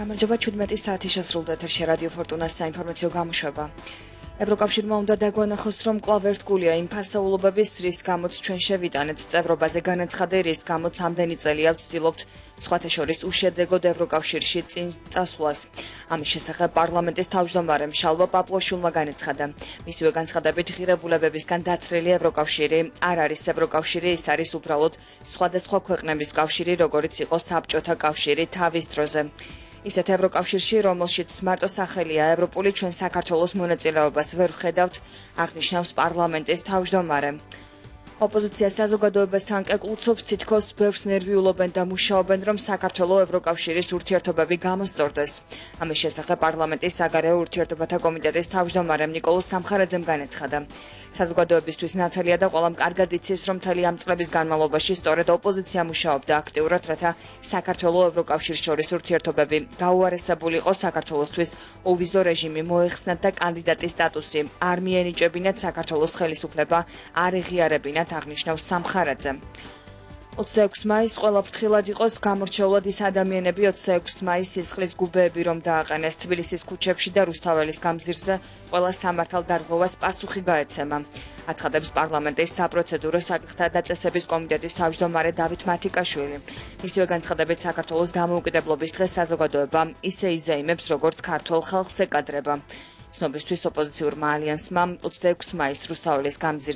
გამარჯობა 17 საათი შესრულდა ეთერში რადიო ფორტუნას საინფორმაციო გამოშვება. ევროკავშირმა უნდა დაგვანახოს, რომ კვლავ ერთგულია იმ ფასეულობების, რის გამოც ჩვენ შევიტანეთ წევრობაზე განაცხადა, რის გამოც ამდენი წელია ვცდილობთ სხვათა შორის უშედეგოდ ევროკავშირში წინ წასვლას. ამის შესახებ პარლამენტის თავმჯდომარემ შალვა პაპუაშვილმა განაცხადა. მისივე განცხადებით ღირებულებებისგან დაცრილი ევროკავშირი არ არის ევროკავშირი, ის არის უბრალოდ სხვადასხვა ქვეყნების კავშირი, როგორიც იყო საბჭოთა კავშირი თავის დროზე. ისეთ ევროკავშირში, რომელშიც მარტო სახელია ევროპული, ჩვენ საქართველოს მონაწილეობას ვერ ვხედავთ, აღნიშნავს პარლამენტის თავმჯდომარე. ოპოზიცია საზოგადოებასთან კეკლუცობს, თითქოს ბევრს ნერვიულობენ და მუშაობენ, რომ საქართველოს ევროკავშირის ურთიერთობები გამოსწორდეს. ამის შესახებ პარლამენტის საგარეო ურთიერთობათა კომიტეტის თავმჯდომარემ ნიკოლოზ სამხარაძემ განაცხადა. საზოგადოებისთვის ნათელია და ყველამ კარგად იცის, რომ მთელი ამ წლების განმავლობაში სწორედ ოპოზიცია მუშაობდა აქტიურად, რათა საქართველოს ევროკავშირის შორის ურთიერთობები გაუარესებული იყოს, საქართველოსთვის ოვიზო რეჟიმი მოეხსნათ და კანდიდატის სტატუსი არ მიენიჭებინათ, საქართველოს ხელისუფლება არ ეღიარებინათ, აღნიშნავს სამხარაძე. 26 მაისს ყველა ფრთხილად იყოს, გამორჩეულად ის ადამიანები 26 მაისს სისხლის გუბეები რომ დააყენეს თბილისის ქუჩებში და რუსთაველის გამზირზე ყველა სამართალდარღვევას პასუხი გაეცემა. აცხადებს პარლამენტის საპროცედურო საკითხთა დაწესების კომიტეტის თავმჯდომარე დავით მათიკაშვილი. მისივე განცხადებით საქართველოს დამოუკიდებლობის დღეს საზოგადოება ისე იზეიმებს, როგორც ქართველ ხალხს ეკადრება. ცნობისთვის ოპოზიციურმა ალიანსმა 26 მაისს რუსთაველის გამზირზე